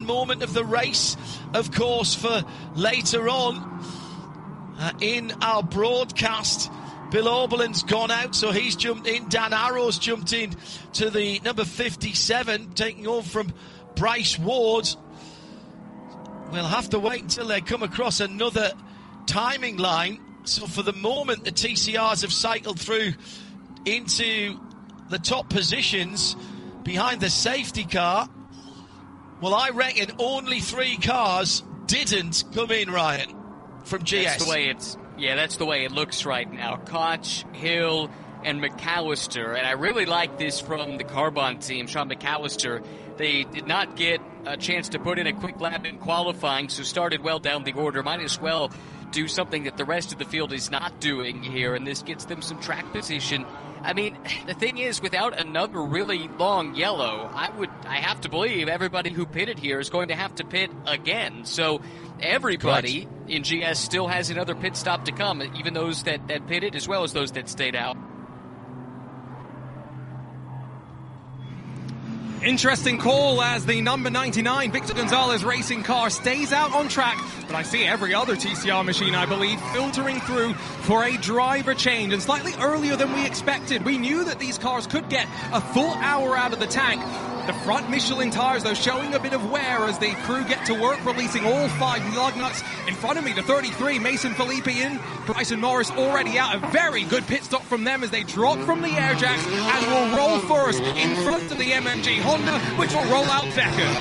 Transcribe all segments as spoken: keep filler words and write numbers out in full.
moment of the race, of course, for later on uh, in our broadcast. Bill Oberlin's gone out, so he's jumped in. Dan Arrow's jumped in to the number fifty-seven, taking over from Bryce Ward. We'll have to wait until they come across another timing line. So for the moment, the T C Rs have cycled through into the top positions behind the safety car. Well, I reckon only three cars didn't come in, Ryan, from G S. That's the way it's, yeah, that's the way it looks right now. Koch, Hill, and McAllister. And I really like this from the Carbon team, Sean McAllister. They did not get a chance to put in a quick lap in qualifying, so started well down the order. Might as well do something that the rest of the field is not doing here, and this gets them some track position. I mean, the thing is, without another really long yellow, I would, I have to believe everybody who pitted here is going to have to pit again. So everybody Correct. in G S still has another pit stop to come, even those that, that pitted as well as those that stayed out. Interesting call as the number ninety-nine Victor Gonzalez racing car stays out on track, but I see every other T C R machine, I believe, filtering through for a driver change, and slightly earlier than we expected. We knew that these cars could get a full hour out of the tank. The front Michelin tires, though, showing a bit of wear as the crew get to work, releasing all five lug nuts. In front of me, the thirty-three, Mason Filippi in. Bryson Norris already out. A very good pit stop from them as they drop from the air jacks and will roll first in front of the M M G Honda, which will roll out second.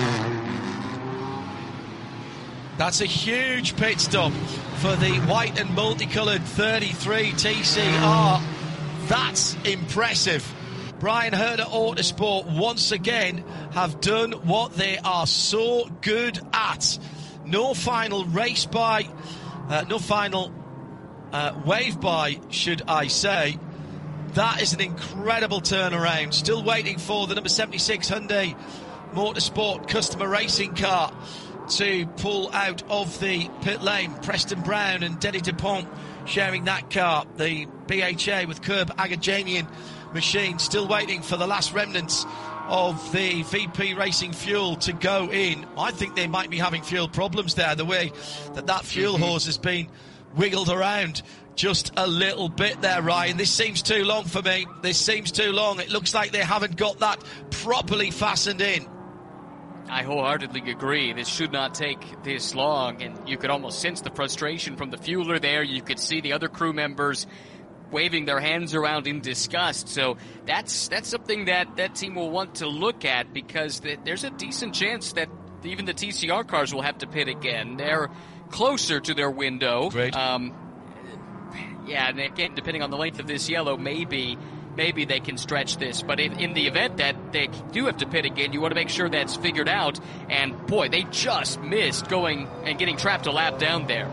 That's a huge pit stop for the white and multicoloured thirty-three T C R. That's impressive. Brian Herder Autosport once again have done what they are so good at. No final race by, uh, no final uh, wave by, should I say. That is an incredible turnaround. Still waiting for the number seventy-six Hyundai Motorsport customer racing car to pull out of the pit lane. Preston Brown and Denny DuPont sharing that car. The B H A with Curb Agajanian machine still waiting for the last remnants of the V P Racing fuel to go in. I think they might be having fuel problems there, the way that that fuel mm-hmm. hose has been wiggled around just a little bit there, Ryan. This seems too long for me. This seems too long. It looks like they haven't got that properly fastened in. I wholeheartedly agree. This should not take this long, and you could almost sense the frustration from the fueler there. You could see the other crew members waving their hands around in disgust. So that's that's something that that team will want to look at, because th- there's a decent chance that even the T C R cars will have to pit again. They're closer to their window. Great. Um, yeah, and again, depending on the length of this yellow, maybe maybe they can stretch this. But in, in the event that they do have to pit again, you want to make sure that's figured out. And boy, they just missed going and getting trapped a lap down there.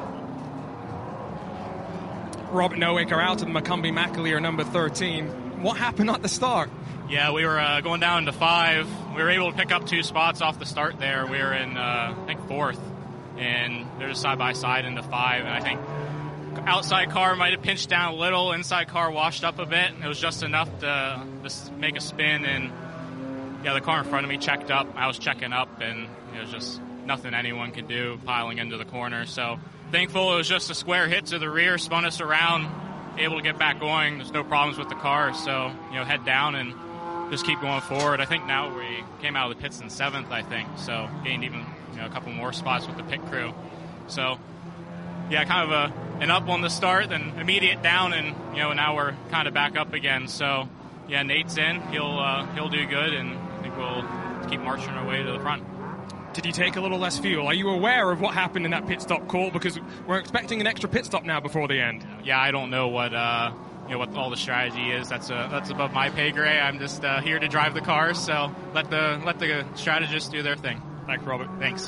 Robert Nowick are out and McCumbee Mackley are number thirteen. What happened at the start? Yeah, we were uh, going down to five. We were able to pick up two spots off the start there. We were in, uh, I think, fourth. And they're just side by side into five. And I think outside car might have pinched down a little. Inside car washed up a bit. It was just enough to just make a spin. And, yeah, the car in front of me checked up. I was checking up. And it was just nothing anyone could do piling into the corner. So thankful it was just a square hit to the rear, spun us around, able to get back going. There's no problems with the car, so, you know, head down and just keep going forward. I think now we came out of the pits in seventh, I think, so gained even, you know, a couple more spots with the pit crew. So, yeah, kind of a, an up on the start, then immediate down, and, you know, now we're kind of back up again. So, yeah, Nate's in. He'll, uh, he'll do good, and I think we'll keep marching our way to the front. Did you take a little less fuel? Are you aware of what happened in that pit stop call? Because we're expecting an extra pit stop now before the end. Yeah, I don't know what uh, you know what all the strategy is. That's a, that's above my pay grade. I'm just uh, here to drive the cars, so let the let the strategists do their thing. Thanks, Robert. Thanks.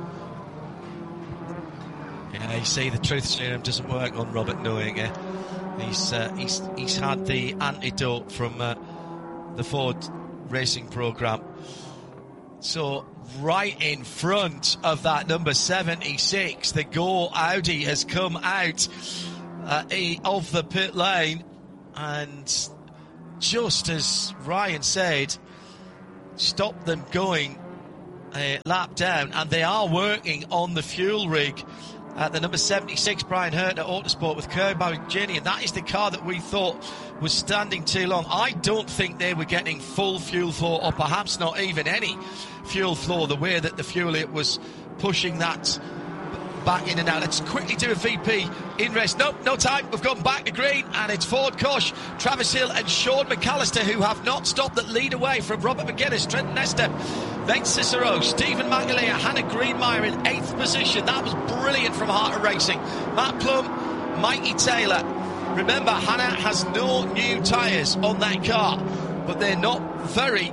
Yeah, you see, the truth serum doesn't work on Robert Nowick. Eh? He's uh, he's he's had the antidote from uh, the Ford Racing program. So right in front of that number seventy-six, the Go Audi has come out uh, of the pit lane, and just as Ryan said, stopped them going a lap down, and they are working on the fuel rig at the number seventy-six, Brian Hurt at Autosport with Kirby and that is the car that we thought was standing too long. I don't think they were getting full fuel flow, or perhaps not even any fuel flow, the way that the fuel it was pushing that back in and out. Let's quickly do a V P in rest. Nope, no time. We've gone back to green, and it's Ford Koch, Travis Hill and Sean McAllister who have not stopped, that lead away from Robert McGuinness, Trenton Nesta, Nate Cicero, Stephen McAleer, Hannah Greenmeyer in eighth position. That was brilliant from Heart of Racing. Matt Plum, Mikey Taylor. Remember, Hannah has no new tyres on that car, but they're not very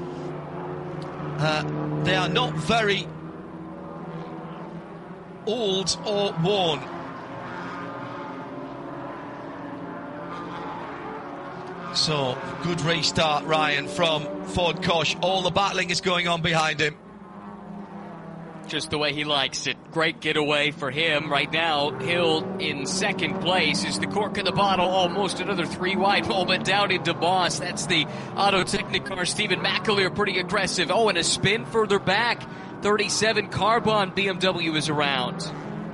uh, they are not very old or worn. So, good restart, Ryan, from Ford Koch. All the battling is going on behind him. Just the way he likes it. Great getaway for him. Right now, Hill in second place. Is the cork in the bottle. Almost another three wide moment down into Boss. That's the Auto Technic car. Stephen McAleer pretty aggressive. Oh, and a spin further back. thirty-seven Carbon B M W is around.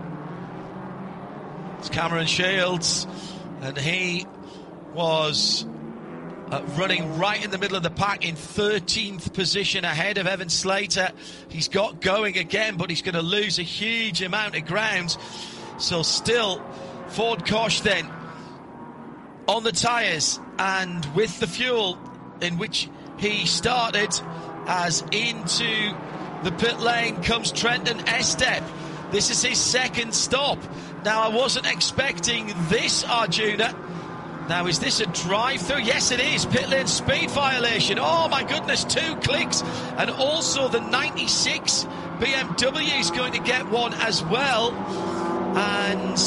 It's Cameron Shields, and he was uh, running right in the middle of the pack in thirteenth position ahead of Evan Slater. He's got going again, but he's going to lose a huge amount of ground. So still, Ford Koch then on the tyres and with the fuel in which he started, as into the pit lane comes Trenton Estep. This is his second stop. Now, I wasn't expecting this, Arjuna. Now, is this a drive-through? Yes, it is. Pit lane speed violation. Oh, my goodness, two clicks. And also the ninety-six B M W is going to get one as well. And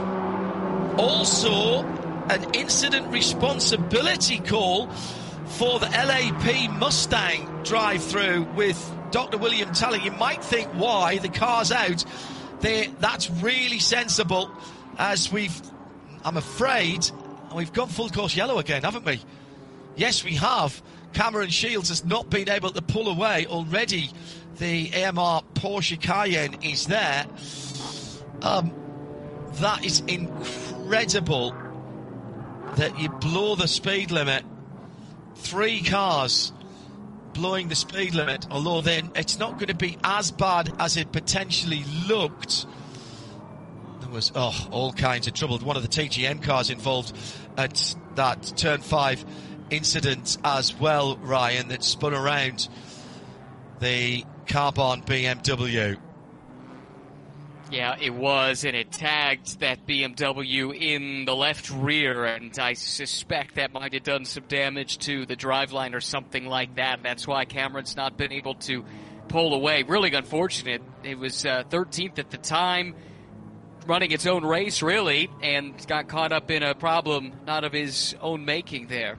also an incident responsibility call for the L A P Mustang drive-through with Doctor William Talley. You might think, why? The car's out. They, that's really sensible, as we've, I'm afraid, we've gone full course yellow again, haven't we? Yes, we have. Cameron Shields has not been able to pull away. Already the A M R Porsche Cayenne is there. Um, that is incredible that you blow the speed limit. Three cars blowing the speed limit, although then it's not going to be as bad as it potentially looked. There was oh all kinds of trouble. One of the T G M cars involved at that turn five incident as well, Ryan, that spun around the Carbon B M W. Yeah, it was, and it tagged that B M W in the left rear, and I suspect that might have done some damage to the driveline or something like that. That's why Cameron's not been able to pull away. Really unfortunate. It was uh, thirteenth at the time, running its own race, really, and got caught up in a problem not of his own making there.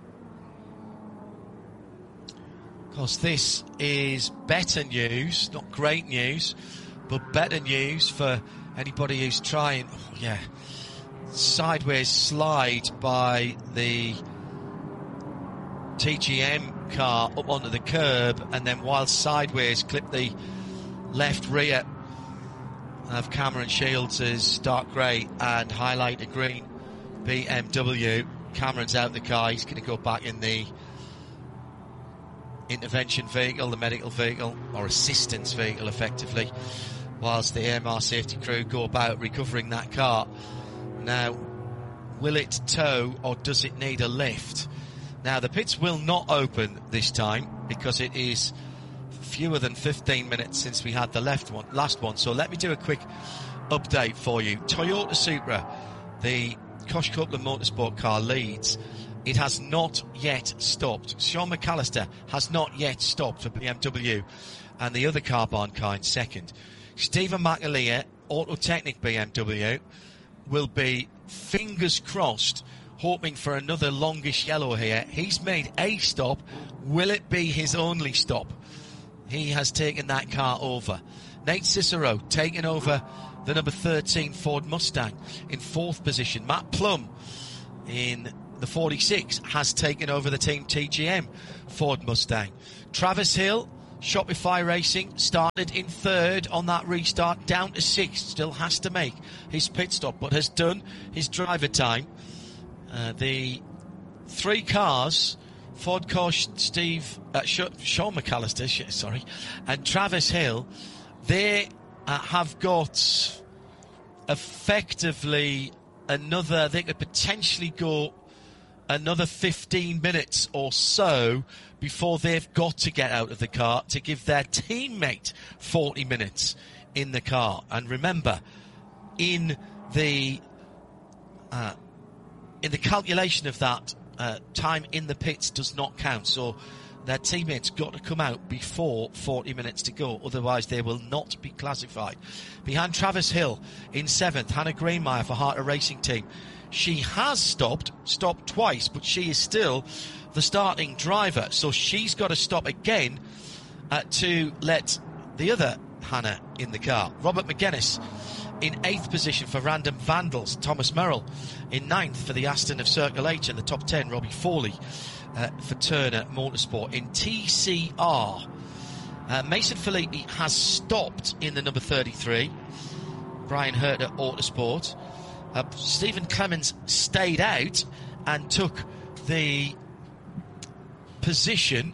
Of course, this is better news, not great news, but better news for anybody who's trying, oh yeah, sideways slide by the T G M car up onto the curb, and then while sideways clip the left rear of Cameron Shields' dark grey and highlight a green B M W. Cameron's out the car. He's going to go back in the intervention vehicle, the medical vehicle, or assistance vehicle, effectively, whilst the A M R safety crew go about recovering that car. Now, will it tow or does it need a lift? Now, the pits will not open this time because it is fewer than fifteen minutes since we had the left one, last one. So let me do a quick update for you. Toyota Supra, the Koch Copeland Motorsport car, leads. It has not yet stopped. Sean McAllister has not yet stopped for B M W, and the other Carbon car in second. Stephen McAleer, Auto Technic B M W, will be, fingers crossed, hoping for another longish yellow here. He's made a stop. Will it be his only stop? He has taken that car over. Nate Cicero taking over the number thirteen Ford Mustang in fourth position. Matt Plum in the forty-six has taken over the Team T G M Ford Mustang. Travis Hill Shopify Racing started in third on that restart, down to sixth. Still has to make his pit stop, but has done his driver time. Uh, the three cars, Ford Kosh, Steve, uh, Sean McAllister, sorry, and Travis Hill, they uh, have got effectively another, they could potentially go another fifteen minutes or so before they've got to get out of the car to give their teammate forty minutes in the car. And remember, in the uh, in the calculation of that, uh, time in the pits does not count. So their teammates got to come out before forty minutes to go, otherwise they will not be classified. Behind Travis Hill in seventh, Hannah Greenmeyer for Harter Racing Team. She has stopped, stopped twice, but she is still the starting driver. So she's got to stop again uh, to let the other Hannah in the car. Robert McGuinness in eighth position for Random Vandals. Thomas Merrill in ninth for the Aston of Circle H. In the top ten, Robbie Foley uh, for Turner Motorsport. In T C R, uh, Mason Filippi has stopped in the number thirty-three. Brian Herter Autosport. Uh, Stephen Clemens stayed out and took the position.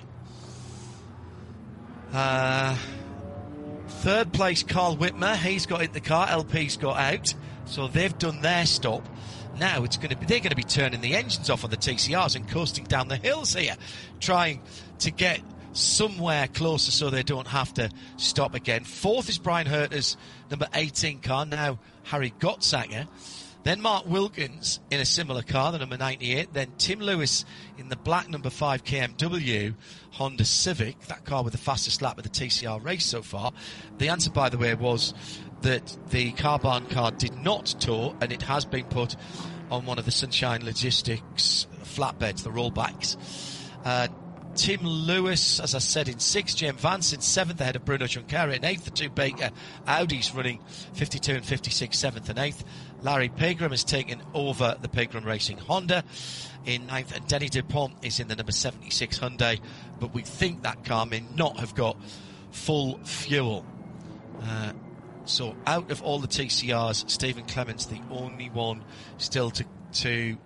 Uh, third place, Carl Whitmer. He's got in the car. L P's got out. So they've done their stop. Now it's going to be, they're going to be turning the engines off on the T C Rs and coasting down the hills here, trying to get somewhere closer so they don't have to stop again. Fourth is Brian Herter's number eighteen car. Now Harry Gottsacker. Then Mark Wilkins in a similar car, the number ninety-eight. Then Tim Lewis in the black number five K M W Honda Civic, that car with the fastest lap of the T C R race so far. The answer, by the way, was that the Carbahn car did not tow, and it has been put on one of the Sunshine Logistics flatbeds, the rollbacks. Uh, Tim Lewis, as I said, in sixth. James Vance in seventh, ahead of Bruno Junqueira in eighth. The two Baker Audis running fifty-two and fifty-six, seventh and eighth. Larry Pegram has taken over the Pegram Racing Honda in ninth, and Denny Dupont is in the number seventy-six Hyundai, but we think that car may not have got full fuel. Uh, so out of all the T C Rs, Stephen Clements, the only one still to to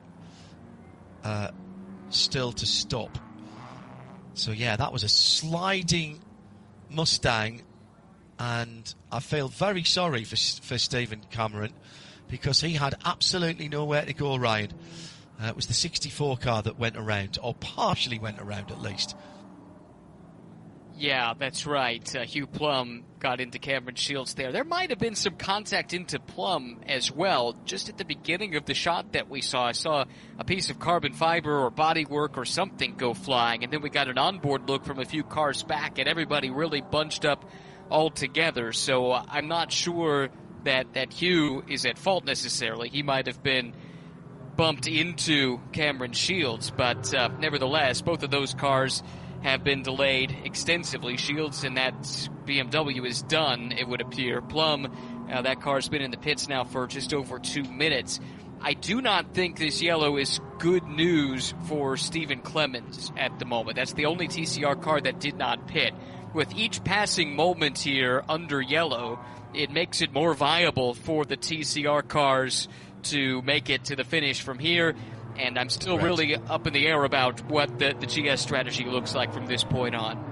uh, still to stop. So yeah, that was a sliding Mustang, and I feel very sorry for for Stephen Cameron, because he had absolutely nowhere to go, Ryan. Uh, it was the sixty-four car that went around, or partially went around at least. Yeah, that's right. Uh, Hugh Plum got into Cameron Shields there. There might have been some contact into Plum as well. Just at the beginning of the shot that we saw, I saw a piece of carbon fiber or bodywork or something go flying, and then we got an onboard look from a few cars back, and everybody really bunched up all together. So uh, I'm not sure that, that Hugh is at fault necessarily. He might have been bumped into Cameron Shields, but uh, nevertheless, both of those cars have been delayed extensively. Shields and that B M W is done, it would appear. Plum, uh, that car's been in the pits now for just over two minutes. I do not think this yellow is good news for Stephen Clemens at the moment. That's the only T C R car that did not pit. With each passing moment here under yellow, it makes it more viable for the T C R cars to make it to the finish from here. And I'm still right. really up in the air about what the, the G S strategy looks like from this point on.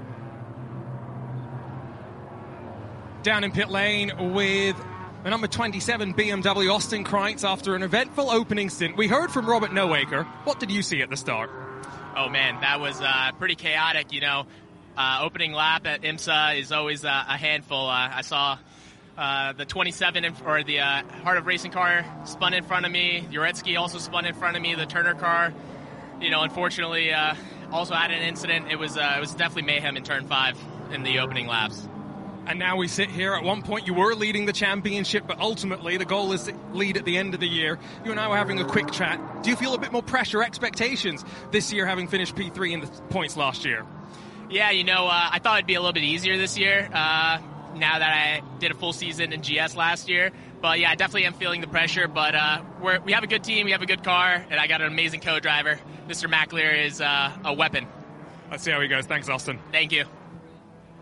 Down in pit lane with the number twenty-seven B M W, Austin Kreitz, after an eventful opening stint. We heard from Robert Nowaker. What did you see at the start? Oh, man, that was uh, pretty chaotic, you know. Uh, opening lap at IMSA is always uh, a handful. Uh, I saw uh, the twenty-seven, in, or the uh, Heart of Racing car spun in front of me. Uretsky also spun in front of me. The Turner car, you know, unfortunately uh, also had an incident. It was uh, it was definitely mayhem in turn five in the opening laps. And now we sit here. At one point you were leading the championship, but ultimately the goal is to lead at the end of the year. You and I were having a quick chat. Do you feel a bit more pressure, expectations this year, having finished P three in the points last year? Yeah, you know, uh, I thought it'd be a little bit easier this year, uh, now that I did a full season in G S last year. But yeah, I definitely am feeling the pressure, but uh, we're, we have a good team, we have a good car, and I got an amazing co-driver. Mister McAleer is uh, a weapon. Let's see how he goes. Thanks, Austin. Thank you.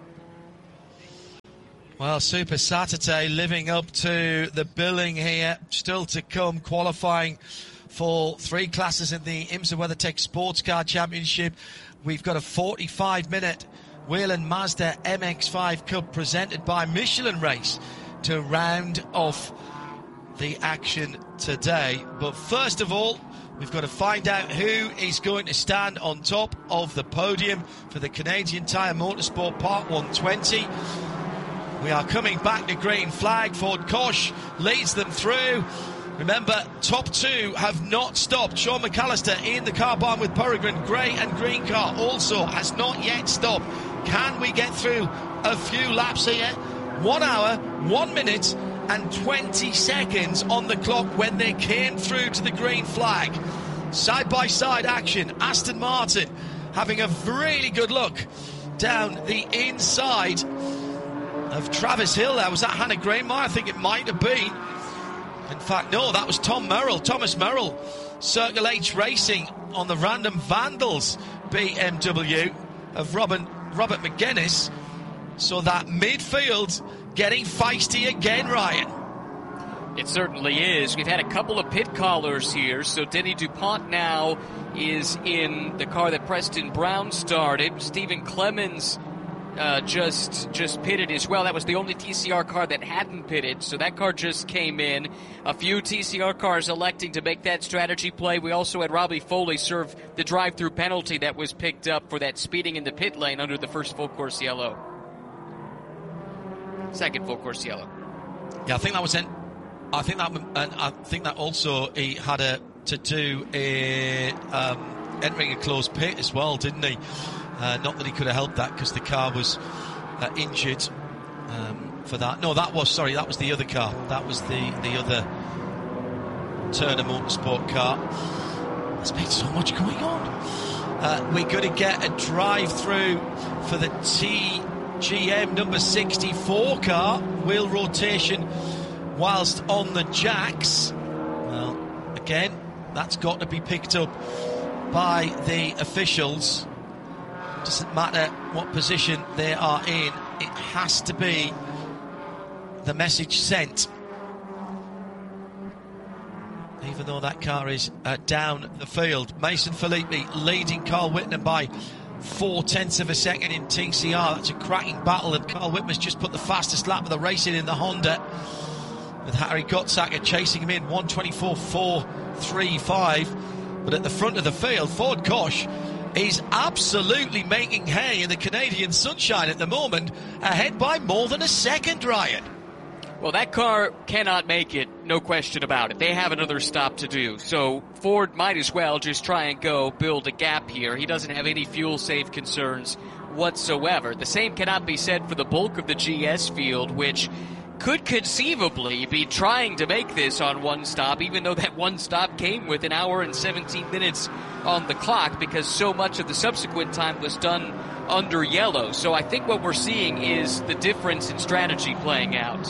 Well, Super Saturday living up to the billing here. Still to come, qualifying for three classes in the IMSA WeatherTech Sports Car Championship. We've got a forty-five minute Whelen Mazda M X five Cup presented by Michelin race to round off the action today. But first of all, we've got to find out who is going to stand on top of the podium for the Canadian Tire Motorsport Part one twenty. We are coming back to green flag. Ford Kosh leads them through. Remember, top two have not stopped. Sean McAllister in the car barn with Peregrine. Grey and green car also has not yet stopped. Can we get through a few laps here? One hour, one minute and twenty seconds on the clock when they came through to the green flag. Side-by-side action. Aston Martin having a really good look down the inside of Travis Hill. There was that Hannah Greenmeyer? I think it might have been. In fact, no, that was Tom Merrill, Thomas Merrill, Circle H Racing on the Random Vandals B M W of Robin, Robert McGuinness. So that midfield getting feisty again, Ryan. It certainly is. We've had a couple of pit callers here. So Denny DuPont now is in the car that Preston Brown started. Stephen Clemens Uh, just just pitted as well. That was the only T C R car that hadn't pitted, so that car just came in. A few T C R cars electing to make that strategy play. We also had Robbie Foley serve the drive-through penalty that was picked up for that speeding in the pit lane under the first full course yellow. Second full course yellow. Yeah, I think that was in. I think that, and I think that also he had a to do a um, entering a closed pit as well, didn't he? Uh, not that he could have helped that because the car was uh, injured um, for that. No, that was, sorry, that was the other car. That was the, the other Turner Motorsport car. There's been so much going on. Uh, we're going to get a drive-through for the T G M number sixty-four car. Wheel rotation whilst on the jacks. Well, again, that's got to be picked up by the officials. Doesn't matter what position they are in, it has to be the message sent. Even though that car is uh, down the field. Mason Filippi leading Carl Whitman by four tenths of a second in T C R. That's a cracking battle, and Carl Whitman's just put the fastest lap of the race in in the Honda, with Harry Gottsacker chasing him in one twenty-four four thirty-five. But at the front of the field, Ford Kosh is absolutely making hay in the Canadian sunshine at the moment, ahead by more than a second, Ryan. Well, that car cannot make it, no question about it. They have another stop to do, so Ford might as well just try and go build a gap here. He doesn't have any fuel-safe concerns whatsoever. The same cannot be said for the bulk of the G S field, which could conceivably be trying to make this on one stop, even though that one stop came with an hour and seventeen minutes on the clock, because so much of the subsequent time was done under yellow. So I think what we're seeing is the difference in strategy playing out.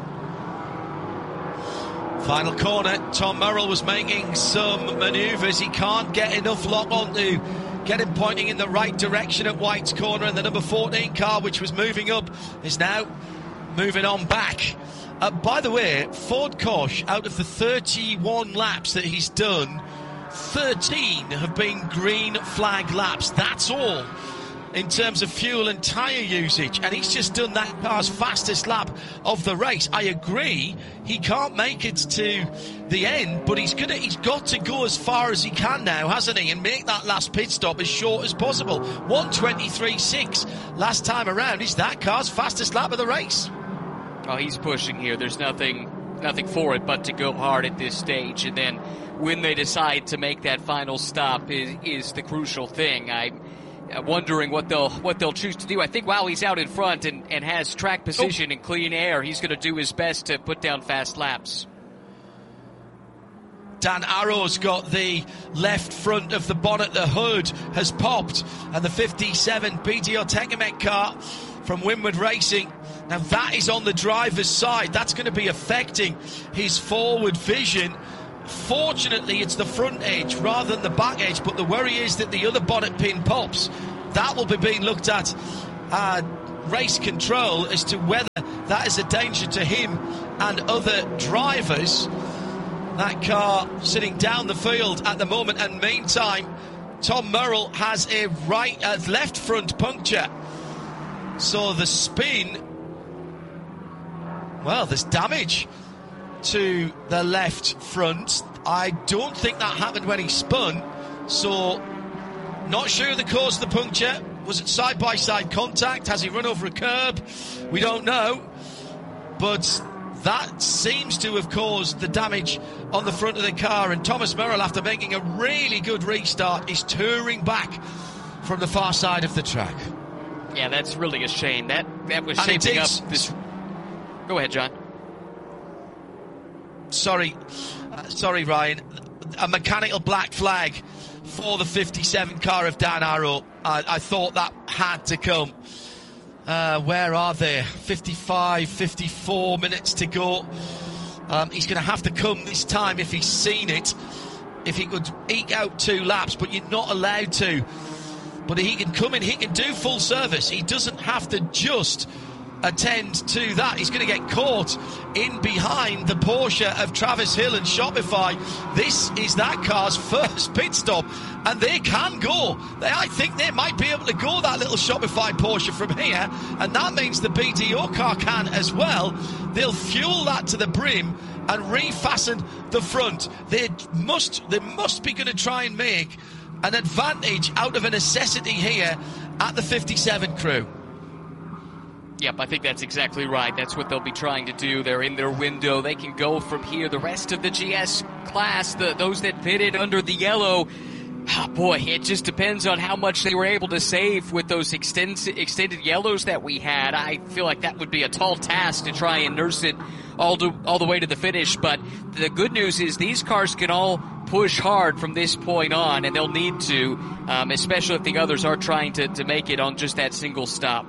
Final corner, Tom Merrill was making some manoeuvres. He can't get enough lock on to get him pointing in the right direction at White's corner, and the number fourteen car, which was moving up, is now moving on back. Uh, by the way, Ford Kosh, out of the thirty-one laps that he's done, thirteen have been green flag laps. That's all in terms of fuel and tyre usage, and he's just done that car's fastest lap of the race. I agree, he can't make it to the end, but he's gonna, he's got to go as far as he can now, hasn't he, and make that last pit stop as short as possible. one twenty-three six last time around is that car's fastest lap of the race. Oh, he's pushing here. There's nothing nothing for it but to go hard at this stage, and then when they decide to make that final stop is, is the crucial thing. I'm wondering what they'll what they'll choose to do. I think while he's out in front and, and has track position oh. and clean air, he's going to do his best to put down fast laps. Dan Arrow's got the left front of the bonnet. The hood has popped, and the fifty-seven B T O Techomec car from Winward Racing, now that is on the driver's side. That's going to be affecting his forward vision. Fortunately, it's the front edge rather than the back edge, but the worry is that the other bonnet pin pops. That will be being looked at uh, race control as to whether that is a danger to him and other drivers. That car sitting down the field at the moment, and meantime, Tom Murrell has a right, uh, left front puncture. So the spin, well, there's damage to the left front. I don't think that happened when he spun, so not sure the cause of the puncture. Was it side-by-side contact? Has he run over a curb? We don't know, but that seems to have caused the damage on the front of the car, and Thomas Murrell, after making a really good restart, is touring back from the far side of the track. Yeah, that's really a shame. That that was And shaping up is, this... Go ahead, John. Sorry, uh, sorry, Ryan. A mechanical black flag for the fifty-seven car of Dan Arrow. I, I thought that had to come. Uh, where are they? fifty-five, fifty-four minutes to go. Um, he's going to have to come this time if he's seen it. If he could eke out two laps, but you're not allowed to. But he can come in, he can do full service. He doesn't have to just attend to that. He's going to get caught in behind the Porsche of Travis Hill and Shopify. This is that car's first pit stop, and they can go. They, I think they might be able to go that little Shopify Porsche from here, and that means the B D O car can as well. They'll fuel that to the brim and refasten the front. They must, they must be going to try and make an advantage out of a necessity here at the fifty-seven crew. Yep, I think that's exactly right. That's what they'll be trying to do. They're in their window. They can go from here. The rest of the G S class, the, those that pitted under the yellow, oh boy, it just depends on how much they were able to save with those extend, extended yellows that we had. I feel like that would be a tall task to try and nurse it all, to, all the way to the finish. But the good news is these cars can all push hard from this point on, and they'll need to, um, especially if the others are trying to, to make it on just that single stop.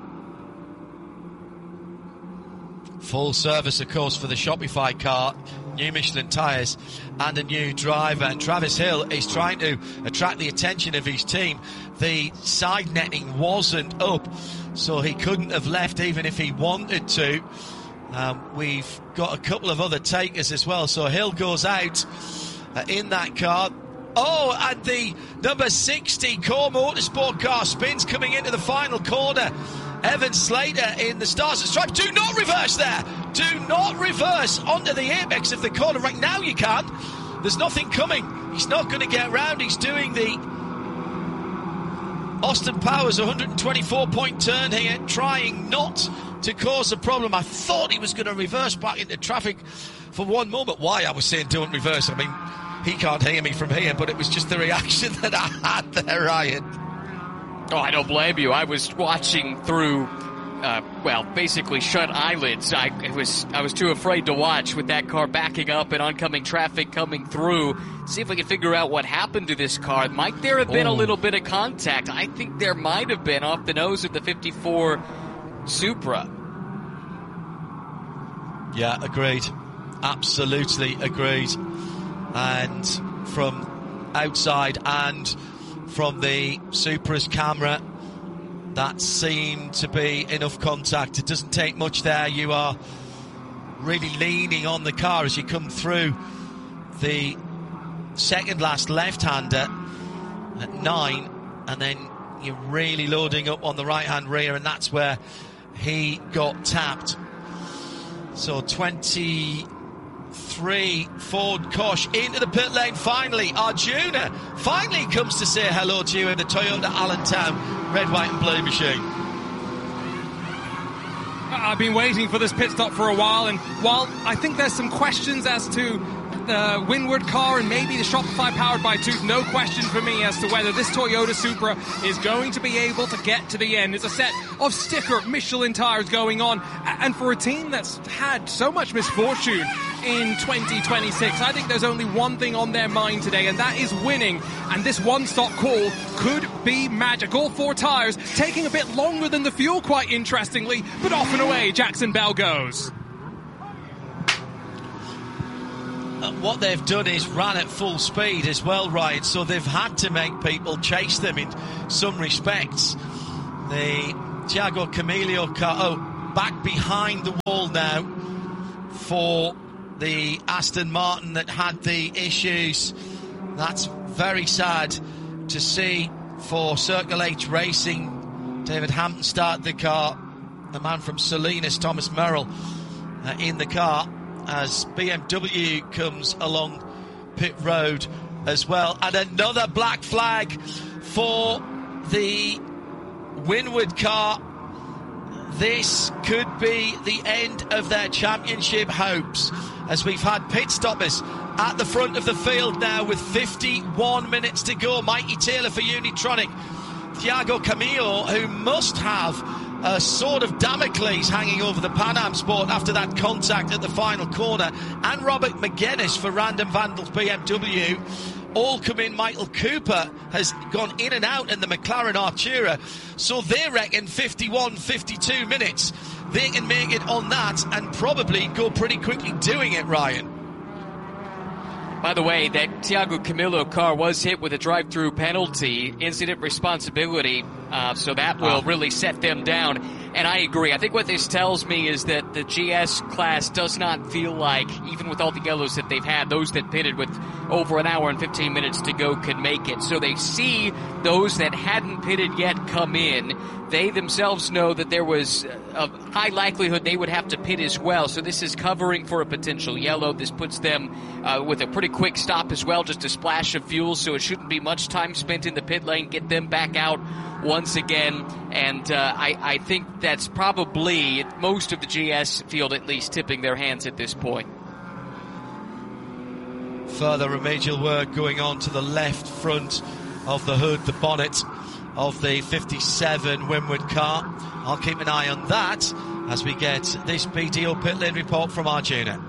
Full service, of course, for the Shopify car, new Michelin tyres and a new driver. And Travis Hill is trying to attract the attention of his team. The side netting wasn't up, so he couldn't have left even if he wanted to. Um, we've got a couple of other takers as well, so Hill goes out uh, in that car. Oh, and the number sixty Core Motorsport car spins coming into the final corner. Evan Slater in the Stars and Stripes. Do not reverse there. Do not reverse onto the apex of the corner. Right now you can. There's nothing coming. He's not going to get round. He's doing the Austin Powers one hundred twenty-four point turn here, trying not to cause a problem. I thought he was going to reverse back into traffic for one moment. Why I was saying don't reverse, I mean, he can't hear me from here, but it was just the reaction that I had there, Ryan. Oh, I don't blame you. I was watching through, uh, well, basically shut eyelids. I it was I was too afraid to watch with that car backing up and oncoming traffic coming through. See if we can figure out what happened to this car. Might there have been oh. a little bit of contact? I think there might have been off the nose of the fifty-four Supra. Yeah, agreed. Absolutely agreed. And from outside and from the Supra's camera, that seemed to be enough contact. It doesn't take much there. You are really leaning on the car as you come through the second last left-hander at nine, and then you're really loading up on the right-hand rear, and that's where he got tapped. So twenty-three Ford Kosh into the pit lane finally. Arjuna finally comes to say hello to you in the Toyota Allentown red, white and blue machine. I've been waiting for this pit stop for a while, and while I think there's some questions as to the Windward car and maybe the Shopify powered by Tooth, no question for me as to whether this Toyota Supra is going to be able to get to the end. There's a set of sticker Michelin tires going on, and for a team that's had so much misfortune in twenty twenty-six, I think there's only one thing on their mind today, and that is winning. And this one-stop call could be magic. All four tires taking a bit longer than the fuel, quite interestingly, but off and away Jackson Bell goes. Uh, what they've done is ran at full speed as well, Ryan, so they've had to make people chase them in some respects. The Thiago Camilio car, oh, back behind the wall now for the Aston Martin that had the issues. That's very sad to see for Circle H Racing. David Hampton started the car, the man from Salinas, Thomas Merrill, uh, in the car as B M W comes along pit road as well. And another black flag for the Winward car. This could be the end of their championship hopes, as we've had pit stoppers at the front of the field now with fifty-one minutes to go. Mikey Taylor for Unitronic, Thiago Camillo, who must have a sword of Damocles hanging over the Pan Am Sport after that contact at the final corner, and Robert McGuinness for Random Vandals B M W. All come in. Michael Cooper has gone in and out in the McLaren Artura, so they reckon fifty-one, fifty-two minutes they can make it on that and probably go pretty quickly doing it, Ryan. By the way, that Thiago Camillo car was hit with a drive-through penalty, incident responsibility, uh, so that will oh. really set them down. And I agree. I think what this tells me is that the G S class does not feel like, even with all the yellows that they've had, those that pitted with over an hour and fifteen minutes to go could make it. So they see those that hadn't pitted yet come in. They themselves know that there was a high likelihood they would have to pit as well. So this is covering for a potential yellow. This puts them uh, with a pretty quick stop as well, just a splash of fuel. So it shouldn't be much time spent in the pit lane. Get them back out once again. And uh, I, I think that's probably most of the G S field at least tipping their hands at this point. Further remedial work going on to the left front of the hood, the bonnet of the fifty-seven Winward car. I'll keep an eye on that as we get this B D O pit lane report from Arjuna.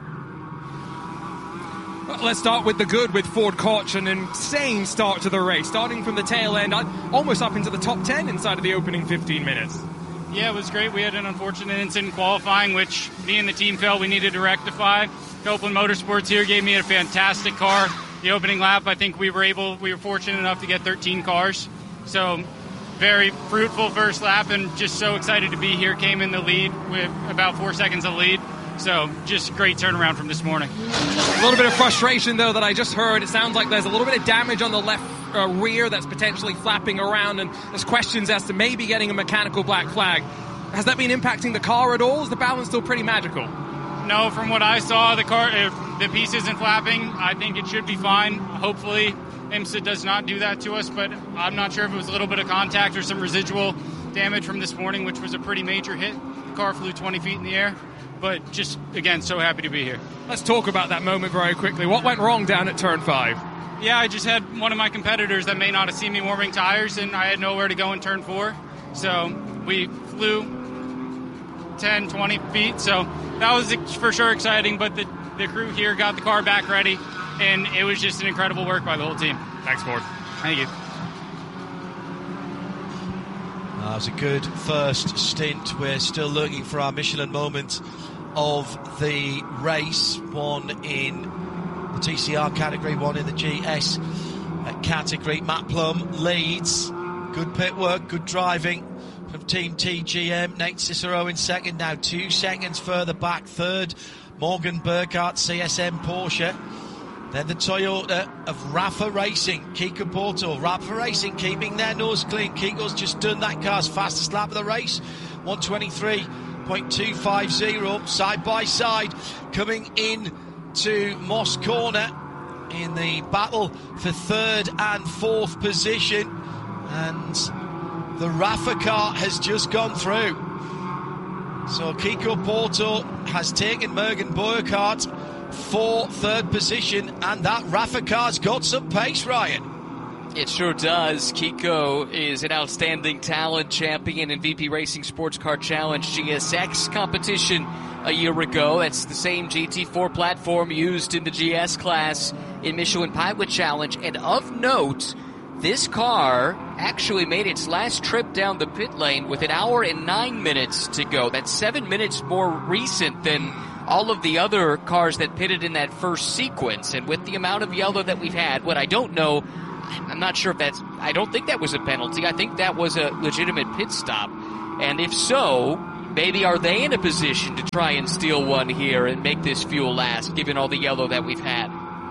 Let's start with the good with Ford Koch. An insane start to the race, starting from the tail end, almost up into the top ten inside of the opening fifteen minutes. Yeah, it was great. We had an unfortunate incident qualifying, which me and the team felt we needed to rectify. Copeland Motorsports here gave me a fantastic car. The opening lap, I think we were able, we were fortunate enough to get thirteen cars. So very fruitful first lap, and just so excited to be here. Came in the lead with about four seconds of lead. So just great turnaround from this morning. A little bit of frustration, though, that I just heard. It sounds like there's a little bit of damage on the left uh, rear that's potentially flapping around, and there's questions as to maybe getting a mechanical black flag. Has that been impacting the car at all? Is the balance still pretty magical? No, from what I saw, the car, if the piece isn't flapping, I think it should be fine. Hopefully IMSA does not do that to us, but I'm not sure if it was a little bit of contact or some residual damage from this morning, which was a pretty major hit. The car flew twenty feet in the air. But just, again, so happy to be here. Let's talk about that moment very quickly. What went wrong down at turn five? Yeah, I just had one of my competitors that may not have seen me warming tires, and I had nowhere to go in turn four. So we flew ten, twenty feet. So that was for sure exciting, but the, the crew here got the car back ready, and it was just an incredible work by the whole team. Thanks, Ford. Thank you. That was a good first stint. We're still looking for our Michelin moment of the race. One in the T C R category, one in the G S category. Matt Plum leads. Good pit work, good driving from Team T G M. Nate Cicero in second, now two seconds further back. Third, Morgan Burkhardt, C S M Porsche. Then the Toyota of Rafa Racing, Kiko Porto. Rafa Racing keeping their nose clean. Kiko's just done that car's fastest lap of the race, one twenty-three point two five zero, side by side, coming in to Moss Corner in the battle for third and fourth position. And the Rafa car has just gone through. So Kiko Porto has taken Morgan Burkhardt for third position, and that Rafa car's got some pace, Ryan. It sure does. Kiko is an outstanding talent, champion in V P Racing Sports Car Challenge G S X competition a year ago. That's the same G T four platform used in the G S class in Michelin Pilot Challenge. And of note, this car actually made its last trip down the pit lane with an hour and nine minutes to go. That's seven minutes more recent than all of the other cars that pitted in that first sequence. And with the amount of yellow that we've had, what I don't know, I'm not sure if that's, I don't think that was a penalty. I think that was a legitimate pit stop. And if so, maybe are they in a position to try and steal one here and make this fuel last, given all the yellow that we've had?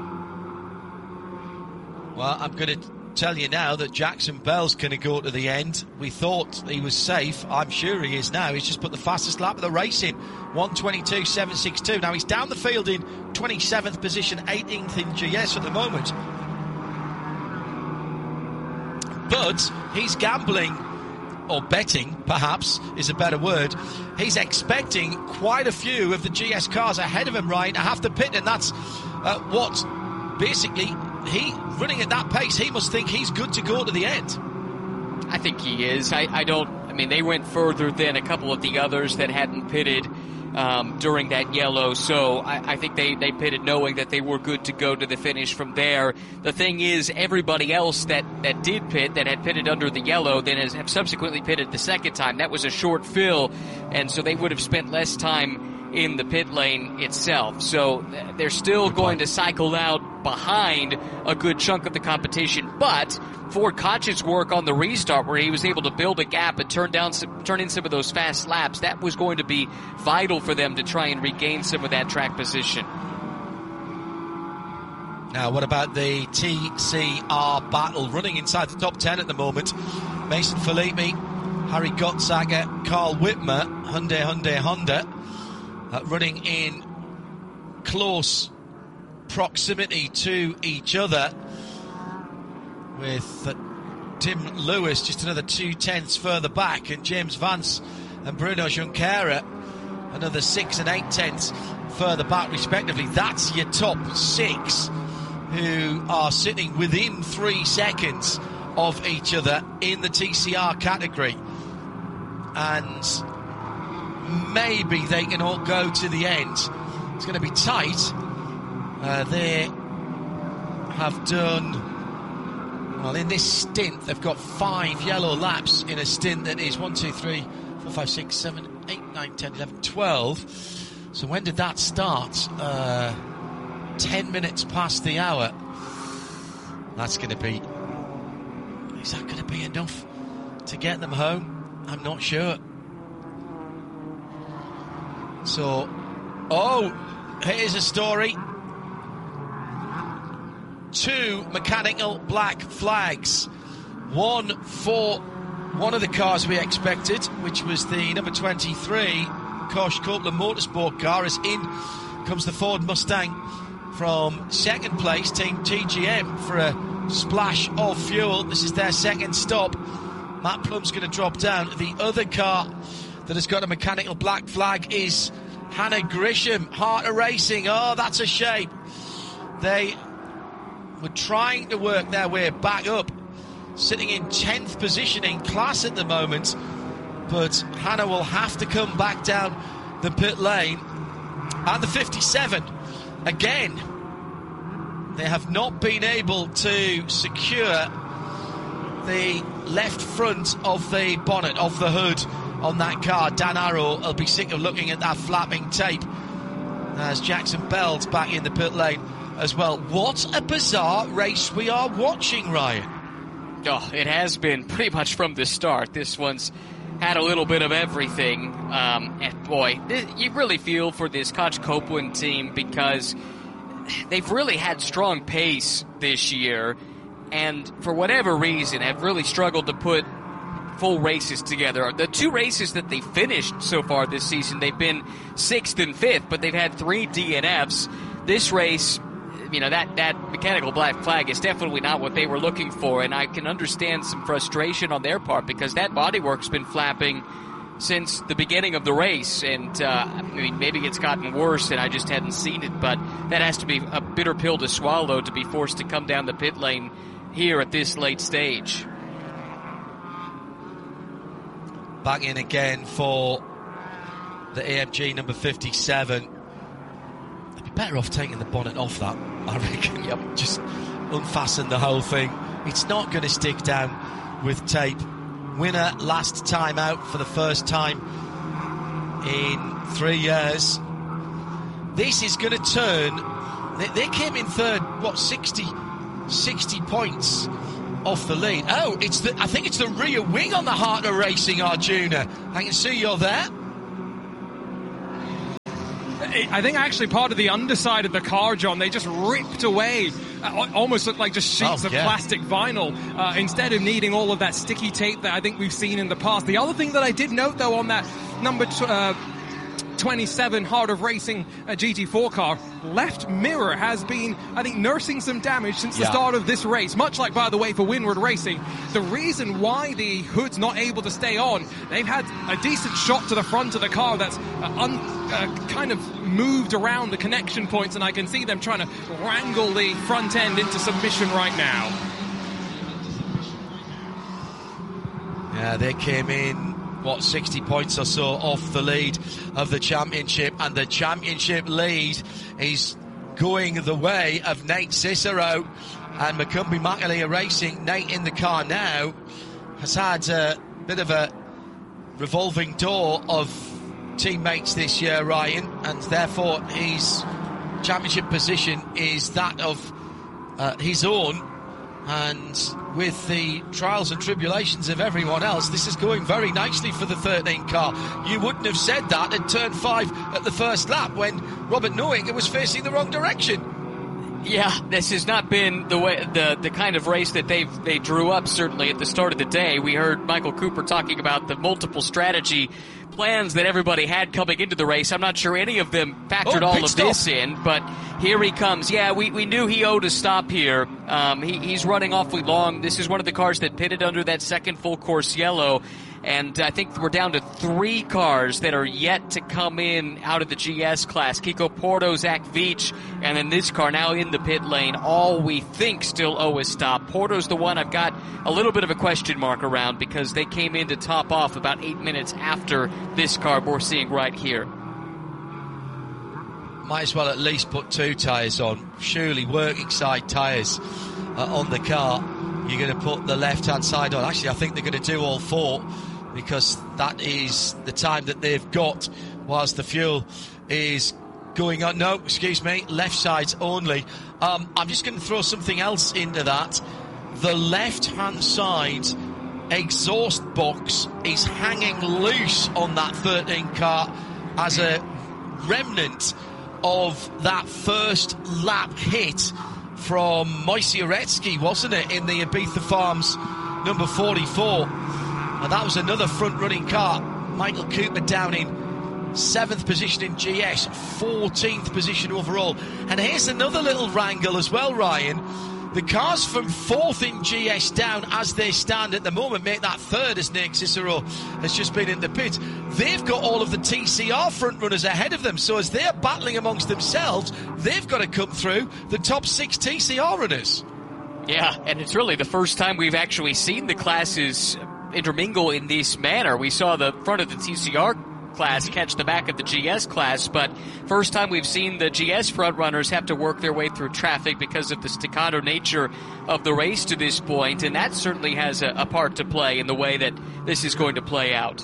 Well, I'm going to tell you now that Jackson Bell's going to go to the end. We thought he was safe. I'm sure he is now. He's just put the fastest lap of the race in, one twenty-two seven sixty-two. Now he's down the field in twenty-seventh position, eighteenth in G S at the moment. But he's gambling, or betting, perhaps, is a better word. He's expecting quite a few of the G S cars ahead of him, Ryan, to have to pit, and that's uh, what, basically, he, running at that pace, he must think he's good to go to the end. I think he is. I, I don't, I mean, they went further than a couple of the others that hadn't pitted um, during that yellow, so I, I think they, they pitted knowing that they were good to go to the finish from there. The thing is, everybody else that, that did pit, that had pitted under the yellow, then has have subsequently pitted the second time. That was a short fill, and so they would have spent less time in the pit lane itself. So they're still going to cycle out behind a good chunk of the competition. But Ford Koch's work on the restart, where he was able to build a gap and turn down some, turn in some of those fast laps, that was going to be vital for them to try and regain some of that track position. Now, what about the T C R battle running inside the top ten at the moment? Mason Filippi, Harry Gottsager, Carl Whitmer, Hyundai, Hyundai, Honda, uh, running in close proximity to each other, with uh, Tim Lewis just another two tenths further back, and James Vance and Bruno Junqueira another six and eight tenths further back respectively. That's your top six, who are sitting within three seconds of each other in the T C R category, and maybe they can all go to the end. It's going to be tight. Uh, they have done, well, in this stint, they've got five yellow laps in a stint that is one, two, three, four, five, six, seven, eight, nine, ten, eleven, twelve. So when did that start? Uh, ten minutes past the hour. That's going to be, is that going to be enough to get them home? I'm not sure. So, oh, here's a story. Two mechanical black flags. One for one of the cars we expected, which was the number twenty-three Koch Copeland Motorsport car, as in comes the Ford Mustang from second place, Team T G M, for a splash of fuel. This is their second stop. Matt Plum's going to drop down. The other car that has got a mechanical black flag is Hannah Grisham, Heart of Racing. Oh, that's a shame. They were trying to work their way back up, sitting in tenth position in class at the moment, but Hannah will have to come back down the pit lane. And the fifty-seven, again, they have not been able to secure the left front of the bonnet, of the hood on that car. Dan Arrow will be sick of looking at that flapping tape, as Jackson Bell's back in the pit lane as well. What a bizarre race we are watching, Ryan. Oh, it has been pretty much from the start. This one's had a little bit of everything. Um, and boy, th- you really feel for this Koch Copeland team, because they've really had strong pace this year, and for whatever reason have really struggled to put full races together. The two races that they finished so far this season, they've been sixth and fifth, but they've had three D N Fs. This race, you know, that, that mechanical black flag is definitely not what they were looking for, and I can understand some frustration on their part, because that bodywork's been flapping since the beginning of the race, and uh, I mean, maybe it's gotten worse and I just hadn't seen it, but that has to be a bitter pill to swallow, to be forced to come down the pit lane here at this late stage. Back in again for the A M G number fifty-seven. They'd be better off taking the bonnet off that, I reckon. Yep. Just unfasten the whole thing. It's not going to stick down with tape. Winner last time out for the first time in three years. This is going to turn. They, they came in third, what, sixty, sixty points off the lead. Oh, it's the, I think it's the rear wing on the Heart of Racing, Arjuna. I can see you're there. I think actually part of the underside of the car, John, they just ripped away, uh, almost looked like just sheets oh, of yeah. plastic vinyl, uh, instead of needing all of that sticky tape that I think we've seen in the past. The other thing that I did note, though, on that number t- uh, twenty-seven Heart of Racing uh, G T four car, left mirror has been, I think, nursing some damage since the yeah. start of this race. Much like, by the way, for Windward Racing, the reason why the hood's not able to stay on, they've had a decent shot to the front of the car that's uh, un, uh, kind of moved around the connection points, and I can see them trying to wrangle the front end into submission right now. Yeah, they came in, what, sixty points or so off the lead of the championship, and the championship lead is going the way of Nate Cicero and Macumbi Makalia Racing. Nate in the car now has had a bit of a revolving door of teammates this year, Ryan, and therefore his championship position is that of uh, his own. And with the trials and tribulations of everyone else, this is going very nicely for the thirteen car. You wouldn't have said that at turn five at the first lap when Robert Nowinger was facing the wrong direction. Yeah, this has not been the way the the kind of race that they they drew up. Certainly at the start of the day, we heard Michael Cooper talking about the multiple strategy plans that everybody had coming into the race. I'm not sure any of them factored oh, all of stop. this in, but here he comes. Yeah, we, we knew he owed a stop here. Um, he, he's running awfully long. This is one of the cars that pitted under that second full course yellow, and I think we're down to three cars that are yet to come in out of the G S class. Kiko Porto, Zach Veach, and then this car now in the pit lane. All we think still owe a stop. Porto's the one I've got a little bit of a question mark around because they came in to top off about eight minutes after this car we're seeing right here. Might as well at least put two tyres on. Surely working side tyres uh, on the car. You're going to put the left-hand side on. Actually, I think they're going to do all four because that is the time that they've got whilst the fuel is going on. No, excuse me, left sides only. Um, I'm just going to throw something else into that. The left-hand side exhaust box is hanging loose on that thirteen car as a remnant of that first lap hit from Moise Uretsky, wasn't it, in the Ibiza Farms number forty-four. And that was another front-running car. Michael Cooper down in seventh position in G S, fourteenth position overall. And here's another little wrangle as well, Ryan. The cars from fourth in G S down as they stand at the moment make that third as Nick Cicero has just been in the pit. They've got all of the T C R front runners ahead of them, so as they're battling amongst themselves, they've got to come through the top six T C R runners. Yeah, and it's really the first time we've actually seen the classes intermingle in this manner. We saw the front of the T C R class catch the back of the G S class, but first time we've seen the G S front runners have to work their way through traffic because of the staccato nature of the race to this point, and that certainly has a, a part to play in the way that this is going to play out.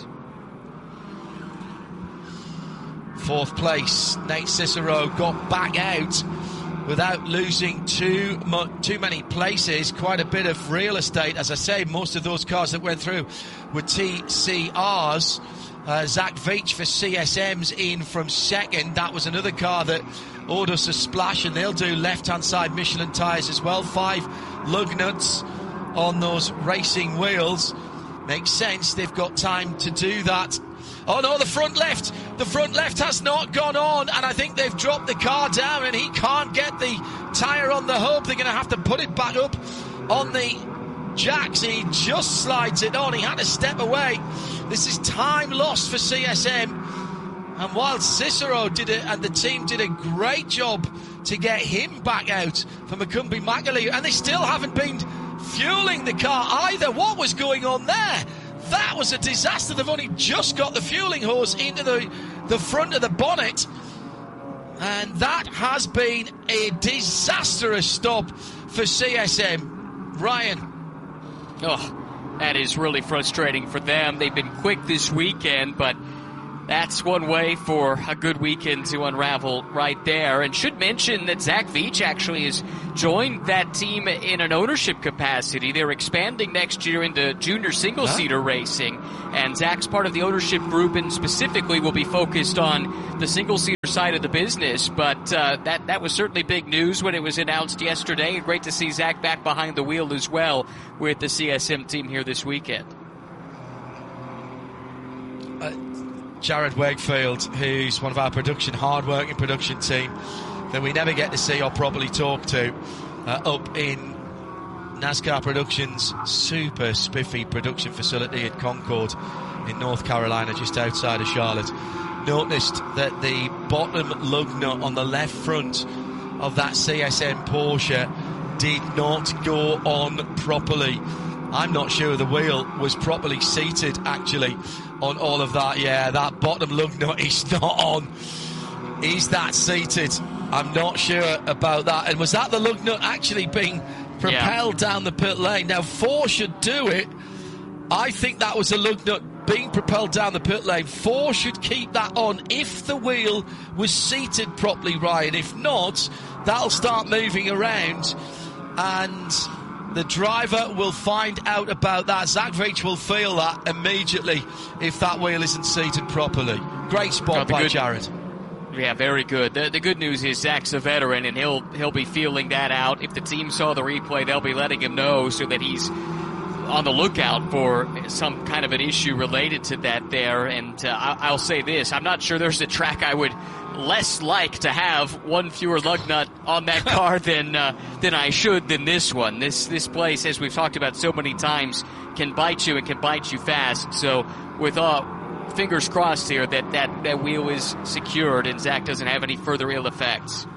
Fourth place, Nate Cicero got back out without losing too mu- too many places, quite a bit of real estate. As I say, most of those cars that went through were T C Rs. Uh, Zach Veach for C S Ms in from second. That was another car that owed us a splash, and they'll do left-hand side Michelin tyres as well. Five lug nuts on those racing wheels. Makes sense. They've got time to do that. Oh no, the front left. The front left has not gone on, and I think they've dropped the car down, and he can't get the tyre on the hub. They're going to have to put it back up on the jacks. He just slides it on. He had to step away. This is time lost for C S M. And while Cicero did it, and the team did a great job to get him back out for Macumbi Makalia, and they still haven't been fueling the car either. What was going on there? That was a disaster. They've only just got the fueling hose into the, the front of the bonnet. And that has been a disastrous stop for C S M. Ryan. Oh, that is really frustrating for them. They've been quick this weekend, but That's one way for a good weekend to unravel right there. And should mention that Zach Veach actually has joined that team in an ownership capacity. They're expanding next year into junior single-seater huh? racing. And Zach's part of the ownership group and specifically will be focused on the single-seater side of the business. But uh, that, that was certainly big news when it was announced yesterday. And great to see Zach back behind the wheel as well with the C S M team here this weekend. Uh, Jared Wakefield, who's one of our production, hard-working production team that we never get to see or properly talk to, uh, up in NASCAR Productions' super spiffy production facility at Concord in North Carolina, just outside of Charlotte, noticed that the bottom lug nut on the left front of that C S M Porsche did not go on properly. I'm not sure the wheel was properly seated, actually, on all of that. Yeah, that bottom lug nut is not on. Is that seated? I'm not sure about that. And was that the lug nut actually being propelled yeah. down the pit lane? Now, four should do it. I think that was a lug nut being propelled down the pit lane. Four should keep that on if the wheel was seated properly, Ryan. If not, that'll start moving around, and the driver will find out about that. Zach Veach will feel that immediately if that wheel isn't seated properly. Great spot by good. Jared. Yeah, very good. The, the good news is Zach's a veteran, and he'll he'll be feeling that out. If the team saw the replay, they'll be letting him know so that he's on the lookout for some kind of an issue related to that there. And uh, I, I'll say this, I'm not sure there's a track I would less like to have one fewer lug nut on that car than uh, than I should than this one. This this place, as we've talked about so many times, can bite you and can bite you fast. So with uh, fingers crossed here that, that that wheel is secured and Zach doesn't have any further ill effects.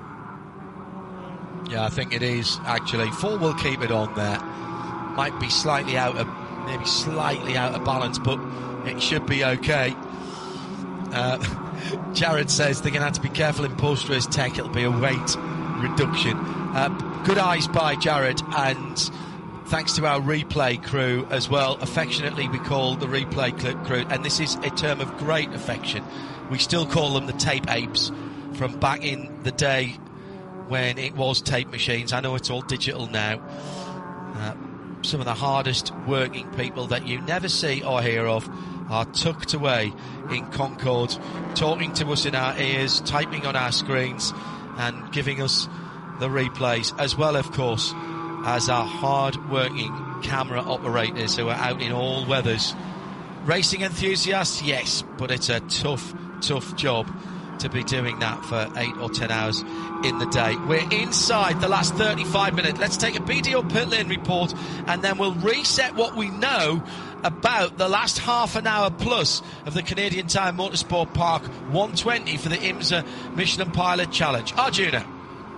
Yeah, I think it is, actually. Four will keep it on there. Might be slightly out of, maybe slightly out of balance, but it should be okay. Uh, Jared says they're going to have to be careful in post-race tech. It'll be a weight reduction. Uh, good eyes by Jared, and thanks to our replay crew as well. Affectionately, we call the replay crew, and this is a term of great affection. We still call them the tape apes from back in the day when it was tape machines. I know it's all digital now. Uh, some of the hardest working people that you never see or hear of are tucked away in Concord, talking to us in our ears, typing on our screens, and giving us the replays, as well, of course, as our hard-working camera operators who are out in all weathers. Racing enthusiasts, yes, but it's a tough, tough job to be doing that for eight or ten hours in the day. We're inside the last thirty-five minutes. Let's take a B D O pit lane report, and then we'll reset what we know about the last half an hour plus of the Canadian Tire Motorsport Park one twenty for the IMSA Michelin Pilot Challenge. Arjuna.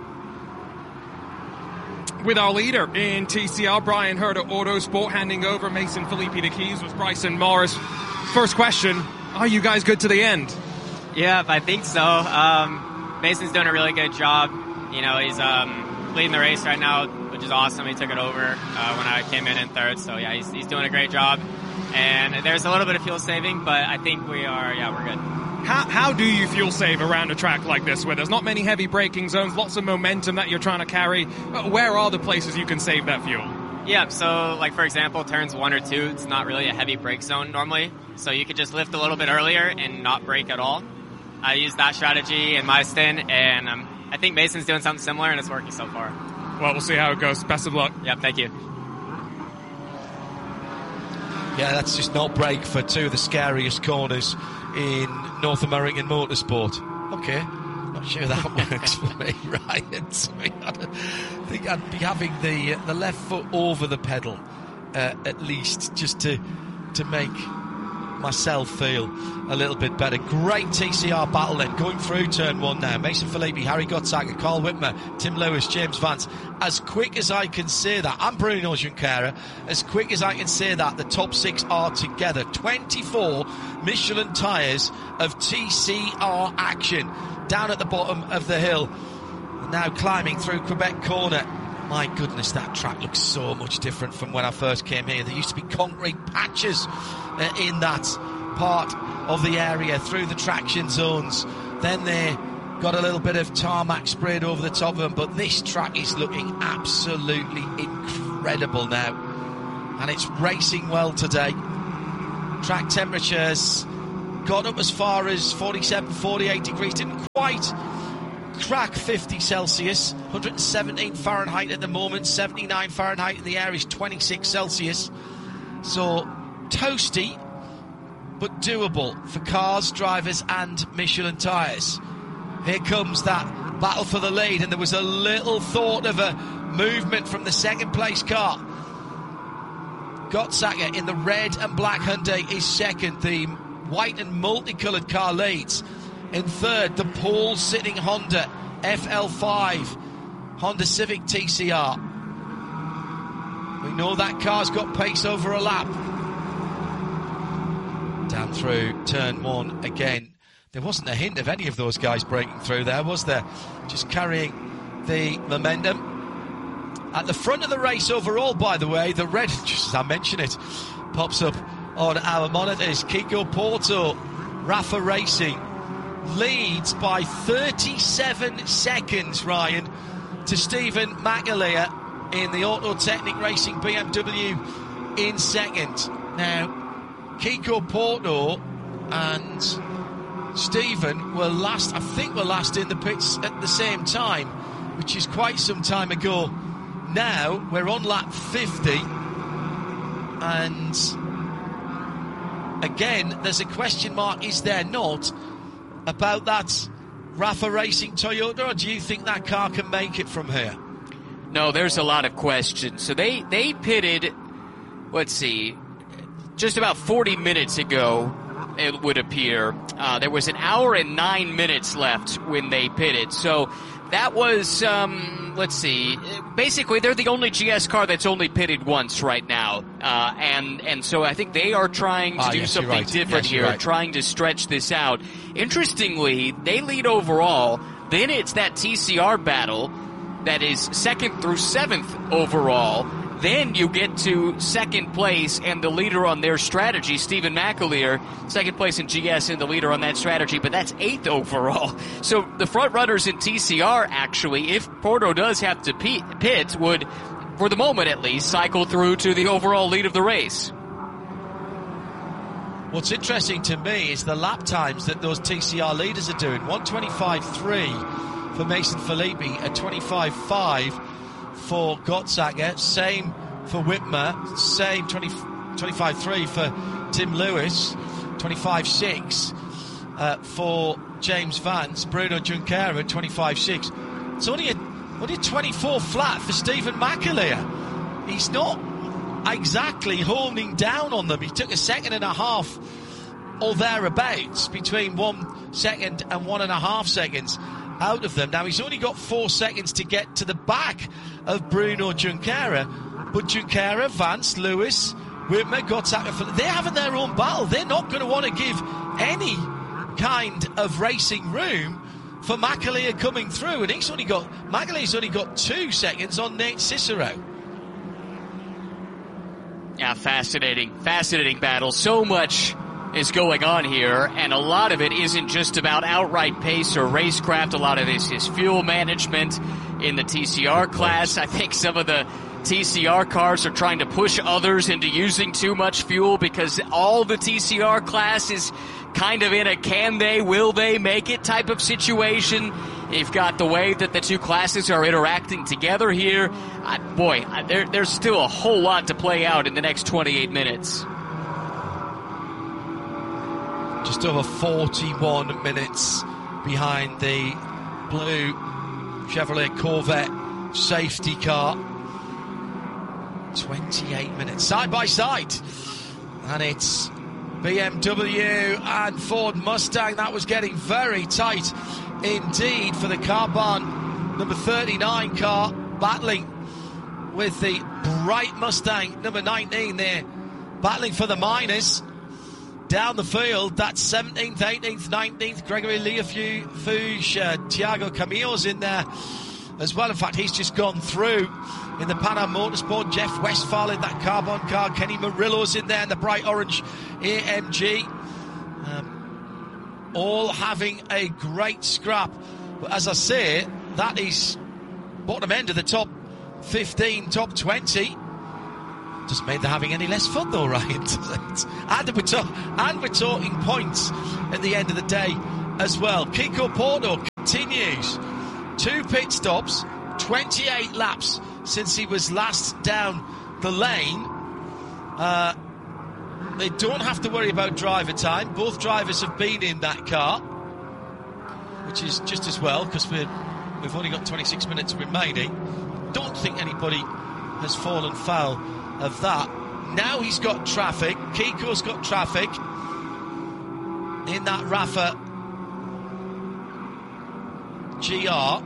With our leader in T C R, Brian Herder Autosport, handing over Mason Filippi the keys with Bryson Morris. First question, are you guys good to the end? Yeah, I think so. Um, Mason's doing a really good job. You know, he's um, leading the race right now, which is awesome. He took it over uh, when I came in in third, so yeah, he's, he's doing a great job. And there's a little bit of fuel saving, but I think we are, yeah, we're good. How, how do you fuel save around a track like this where there's not many heavy braking zones, lots of momentum that you're trying to carry? Where are the places you can save that fuel? Yeah, so like for example, turns one or two, it's not really a heavy brake zone normally. So you could just lift a little bit earlier and not brake at all. I used that strategy in my stint, and um, I think Mason's doing something similar, and it's working so far. Well, we'll see how it goes. Best of luck. Yep, thank you. Yeah, that's just not brake for two of the scariest corners in North American motorsport. Okay, not sure that works for me, Ryan. So I think I'd be having the uh, the left foot over the pedal uh, at least, just to to make myself feel a little bit better. Great T C R battle then, going through turn one now. Mason Filippi, Harry Gottsagger, Carl Whitmer, Tim Lewis, James Vance. As quick as I can say that, and Bruno Junqueira, as quick as I can say that, the top six are together. twenty-four Michelin tyres of T C R action down at the bottom of the hill. Now climbing through Quebec Corner. My goodness, that track looks so much different from when I first came here. There used to be concrete patches uh, in that part of the area through the traction zones. Then they got a little bit of tarmac sprayed over the top of them, but this track is looking absolutely incredible now, and it's racing well today. Track temperatures got up as far as forty-seven, forty-eight degrees, didn't quite crack fifty Celsius, one hundred seventeen Fahrenheit at the moment, seventy-nine Fahrenheit in the air is twenty-six Celsius, so toasty but doable for cars, drivers and Michelin tyres. Here comes that battle for the lead, and there was a little thought of a movement from the second place car. Gottsaka in the red and black Hyundai is second. The white and multicoloured car leads. In third, the pole sitting Honda F L five Honda Civic T C R. We know that car's got pace over a lap. Down through turn one again. There wasn't a hint of any of those guys breaking through there, was there? Just carrying the momentum. At the front of the race overall, by the way, the red, just as I mention it, pops up on our monitors. Kiko Porto, Rafa Racing, leads by thirty-seven seconds, Ryan, to Stephen McAleer in the Auto Technic Racing B M W in second. Now, Kiko Porto and Stephen were last, I think were last in the pits at the same time, which is quite some time ago. Now we're on lap fifty, and again there's a question mark, is there not, about that Rafa Racing Toyota, or do you think that car can make it from here? No, there's a lot of questions. So they, they pitted, let's see, just about forty minutes ago, it would appear. Uh, there was an hour and nine minutes left when they pitted. So that was, um, let's see, basically they're the only G S car that's only pitted once right now. Uh, and, and so I think they are trying to ah, do yes, something right. different yes, here, right. trying to stretch this out. Interestingly, they lead overall. Then it's that T C R battle that is second through seventh overall. Then you get to second place and the leader on their strategy, Stephen McAleer, second place in G S and the leader on that strategy, but that's eighth overall. So the front runners in T C R, actually, if Porto does have to pit, would, for the moment at least, cycle through to the overall lead of the race. What's interesting to me is the lap times that those T C R leaders are doing. one twenty-five three for Mason Filippi, a twenty-five five for Gottsaka, same for Whitmer, same twenty, twenty-five three for Tim Lewis, twenty-five six uh, for James Vance, Bruno Junqueira, twenty-five six. It's only a, only a twenty-four flat for Stephen McAleer. He's not exactly honing down on them. He took a second and a half or thereabouts, between one second and one and a half seconds out of them. Now he's only got four seconds to get to the back of Bruno Junqueira, but Junqueira, Vance, Lewis, Whitmer, Gottsaka, they're having their own battle. They're not going to want to give any kind of racing room for McAleer coming through, and he's only got McAleer's only got two seconds on Nate Cicero. Yeah, fascinating, fascinating battle. So much is going on here, and a lot of it isn't just about outright pace or racecraft. A lot of this is fuel management in the T C R class. I think some of the T C R cars are trying to push others into using too much fuel because all the T C R class is kind of in a can they, will they make it type of situation. You've got the way that the two classes are interacting together here. Uh, boy, uh, there, there's still a whole lot to play out in the next twenty-eight minutes. Just over forty-one minutes behind the blue Chevrolet Corvette safety car. twenty-eight minutes side by side. And it's B M W and Ford Mustang. That was getting very tight indeed for the Carbahn number thirty-nine car, battling with the bright Mustang number nineteen there, battling for the minors. Down the field, that's seventeenth, eighteenth, nineteenth. Gregory Leafouche, uh, Thiago Camillo's in there as well. In fact, he's just gone through in the Pan Am Motorsport. Jeff Westphal in that Carbon car. Kenny Murillo's in there in the bright orange A M G. all having a great scrap. But as I say, that is bottom end of the top fifteen, top twenty. Doesn't mean they're having any less fun though, Ryan. and, we're ta- and we're talking points at the end of the day as well. Kiko Porto continues. Two pit stops, twenty-eight laps since he was last down the lane. Uh, they don't have to worry about driver time. Both drivers have been in that car, which is just as well, because we're, we've only got twenty-six minutes remaining. Don't think anybody has fallen foul of that. Now he's got traffic. Kiko's got traffic in that Rafa G R.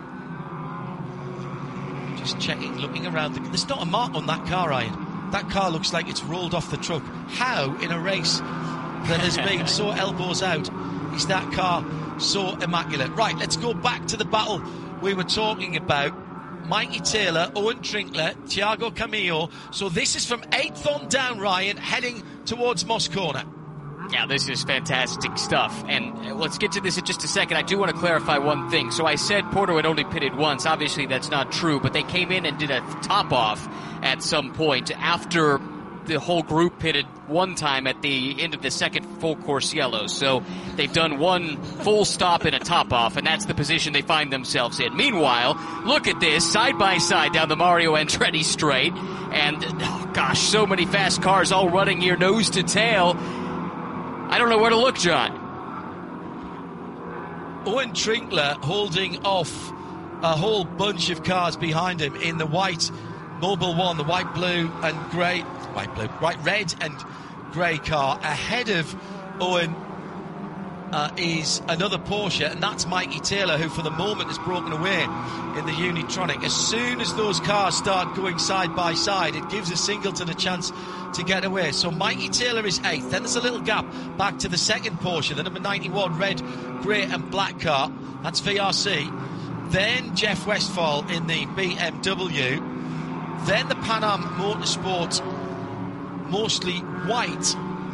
Just checking, looking around. The, there's not a mark on that car, Ryan. That car looks like it's rolled off the truck. How, in a race that has been so elbows out, is that car so immaculate? Right, let's go back to the battle we were talking about. Mikey Taylor, Owen Trinkler, Thiago Camillo. So this is from eighth on down, Ryan, heading towards Moss Corner. Yeah, this is fantastic stuff. And let's get to this in just a second. I do want to clarify one thing. So I said Porto had only pitted once. Obviously, that's not true. But they came in and did a top-off at some point after the whole group pitted one time at the end of the second full-course yellow. So they've done one full stop and a top-off, and that's the position they find themselves in. Meanwhile, look at this, side-by-side down the Mario Andretti straight. And, oh gosh, so many fast cars all running here nose to tail. I don't know where to look, John. Owen Trinkler holding off a whole bunch of cars behind him in the white Mobil one, the white, blue and grey, white, blue, white, red and grey car. Ahead of Owen uh, is another Porsche, and that's Mikey Taylor, who for the moment has broken away in the Unitronic. As soon as those cars start going side by side, it gives a Singleton a chance to get away. So Mikey Taylor is eighth. Then there's a little gap back to the second Porsche, the number ninety-one red, grey and black car. That's V R C. Then Jeff Westphal in the B M W. Then the Pan Am Motorsport, mostly white,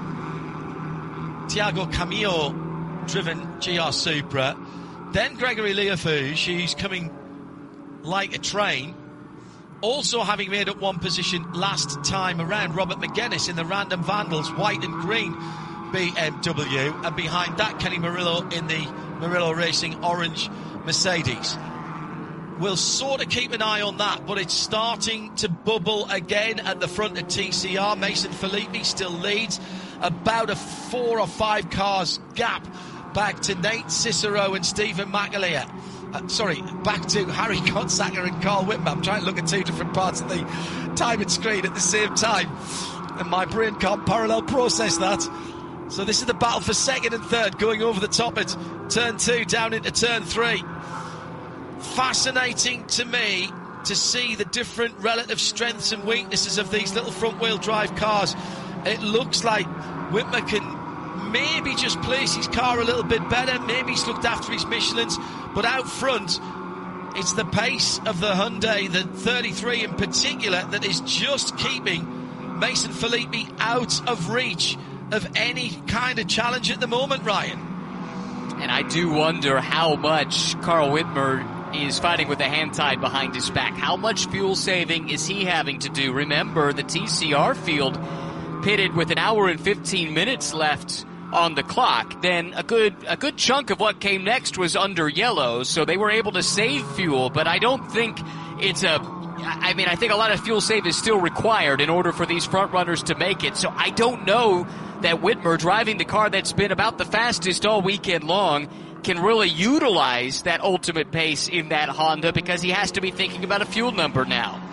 Thiago Camillo driven G R Supra. Then Gregory Leofouge, who's coming like a train. Also having made up one position last time around, Robert McGuinness in the Random Vandals white and green B M W. And behind that, Kenny Murillo in the Murillo Racing orange Mercedes. We'll sort of keep an eye on that, but it's starting to bubble again at the front of T C R. Mason Filippi still leads, about a four or five cars gap back to Nate Cicero and Stephen McAleer. Uh, sorry, back to Harry Kotsacker and Carl Whitmer. I'm trying to look at two different parts of the timing screen at the same time, and my brain can't parallel process that. So this is the battle for second and third, going over the top at turn two, down into turn three. Fascinating to me to see the different relative strengths and weaknesses of these little front-wheel drive cars. It looks like Whitmer can maybe just place his car a little bit better. Maybe he's looked after his Michelins. But out front, it's the pace of the Hyundai, the thirty-three in particular, that is just keeping Mason Filippi out of reach of any kind of challenge at the moment, Ryan. And I do wonder how much Carl Whitmer is fighting with a hand tied behind his back. How much fuel saving is he having to do? Remember, the T C R field pitted with an hour and fifteen minutes left on the clock. Then a good a good chunk of what came next was under yellow, so they were able to save fuel, but I don't think it's a I mean, I think a lot of fuel save is still required in order for these front runners to make it. So I don't know that Whitmer, driving the car that's been about the fastest all weekend long, can really utilize that ultimate pace in that Honda, because he has to be thinking about a fuel number now.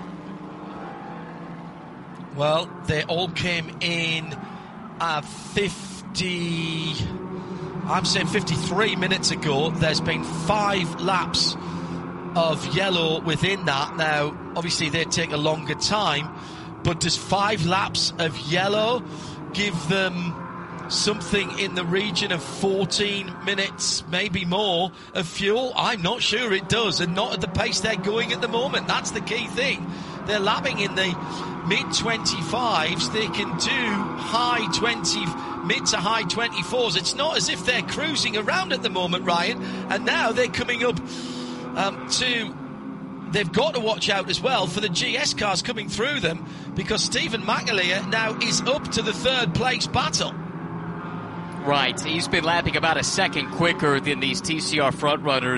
Well, they all came in uh, fifty, I'm saying fifty-three minutes ago. There's been five laps of yellow within that. Now, obviously they take a longer time, but does five laps of yellow give them something in the region of fourteen minutes, maybe more, of fuel? I'm not sure it does, and not at the pace they're going at the moment. That's the key thing. They're lapping in the mid twenty-fives. They can do high twenty mid to high twenty-fours. It's not as if they're cruising around at the moment, Ryan, and now they're coming up um, to... They've got to watch out as well for the G S cars coming through them, because Stephen McAleer now is up to the third place battle. Right, he's been lapping about a second quicker than these T C R frontrunners.